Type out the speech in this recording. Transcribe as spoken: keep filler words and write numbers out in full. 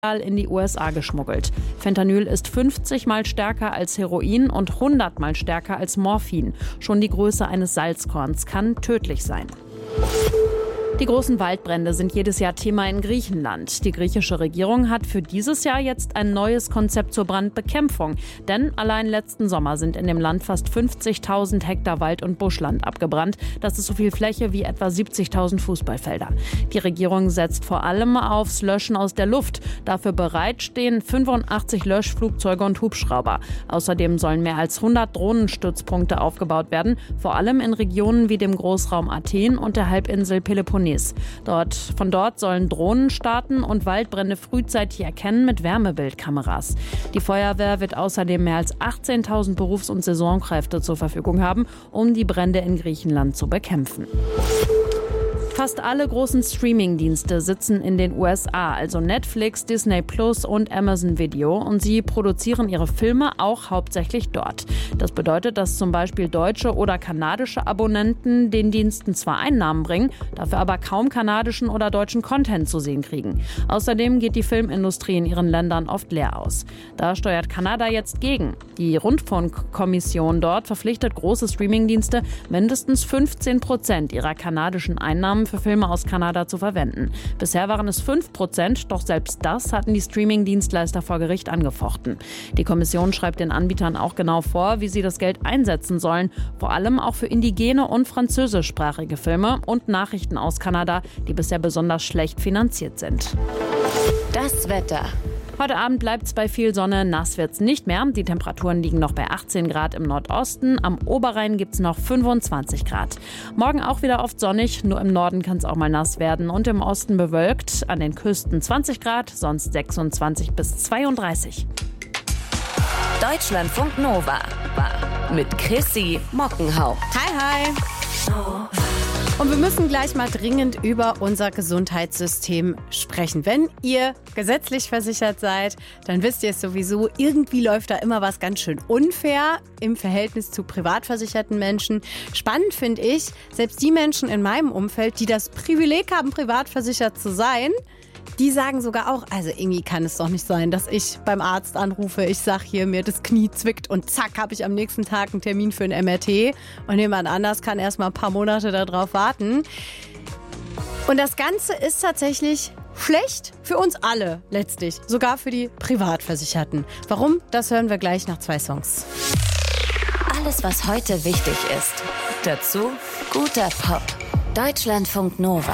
in die U S A geschmuggelt. Fentanyl ist fünfzig Mal stärker als Heroin und hundert Mal stärker als Morphin. Schon die Größe eines Salzkorns kann tödlich sein. Die großen Waldbrände sind jedes Jahr Thema in Griechenland. Die griechische Regierung hat für dieses Jahr jetzt ein neues Konzept zur Brandbekämpfung. Denn allein letzten Sommer sind in dem Land fast fünfzigtausend Hektar Wald- und Buschland abgebrannt. Das ist so viel Fläche wie etwa siebzigtausend Fußballfelder. Die Regierung setzt vor allem aufs Löschen aus der Luft. Dafür bereit stehen fünfundachtzig Löschflugzeuge und Hubschrauber. Außerdem sollen mehr als hundert Drohnenstützpunkte aufgebaut werden. Vor allem in Regionen wie dem Großraum Athen und der Halbinsel Peloponnes. Dort, von dort sollen Drohnen starten und Waldbrände frühzeitig erkennen mit Wärmebildkameras. Die Feuerwehr wird außerdem mehr als achtzehntausend Berufs- und Saisonkräfte zur Verfügung haben, um die Brände in Griechenland zu bekämpfen. Fast alle großen Streaming-Dienste sitzen in den U S A, also Netflix, Disney Plus und Amazon Video, und sie produzieren ihre Filme auch hauptsächlich dort. Das bedeutet, dass zum Beispiel deutsche oder kanadische Abonnenten den Diensten zwar Einnahmen bringen, dafür aber kaum kanadischen oder deutschen Content zu sehen kriegen. Außerdem geht die Filmindustrie in ihren Ländern oft leer aus. Da steuert Kanada jetzt gegen. Die Rundfunkkommission dort verpflichtet große Streaming-Dienste, mindestens fünfzehn Prozent ihrer kanadischen Einnahmen für Filme aus Kanada zu verwenden. Bisher waren es fünf Prozent, doch selbst das hatten die Streaming-Dienstleister vor Gericht angefochten. Die Kommission schreibt den Anbietern auch genau vor, wie sie das Geld einsetzen sollen, vor allem auch für indigene und französischsprachige Filme und Nachrichten aus Kanada, die bisher besonders schlecht finanziert sind. Das Wetter. Heute Abend bleibt es bei viel Sonne, nass wird's nicht mehr. Die Temperaturen liegen noch bei achtzehn Grad im Nordosten, am Oberrhein gibt's noch fünfundzwanzig Grad. Morgen auch wieder oft sonnig, nur im Norden kann es auch mal nass werden und im Osten bewölkt. An den Küsten zwanzig Grad, sonst sechsundzwanzig bis zweiunddreißig. Deutschlandfunk Nova mit Chrissy Mockenhaupt. Hi, hi. Und wir müssen gleich mal dringend über unser Gesundheitssystem sprechen. Wenn ihr gesetzlich versichert seid, dann wisst ihr es sowieso, irgendwie läuft da immer was ganz schön unfair im Verhältnis zu privat versicherten Menschen. Spannend finde ich, selbst die Menschen in meinem Umfeld, die das Privileg haben, privat versichert zu sein, die sagen sogar auch, also irgendwie kann es doch nicht sein, dass ich beim Arzt anrufe, ich sage hier, mir das Knie zwickt und zack, habe ich am nächsten Tag einen Termin für ein M R T und jemand anders kann erst mal ein paar Monate darauf warten. Und das Ganze ist tatsächlich schlecht für uns alle letztlich, sogar für die Privatversicherten. Warum? Das hören wir gleich nach zwei Songs. Alles, was heute wichtig ist. Dazu guter Pop. Deutschlandfunk Nova.